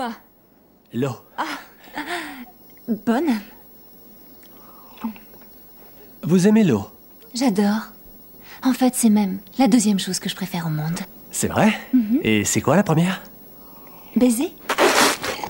Quoi? L'eau. Bonne. Vous aimez l'eau? J'adore. En fait, c'est même la deuxième chose que je préfère au monde. C'est vrai? Et c'est quoi la première? Baiser?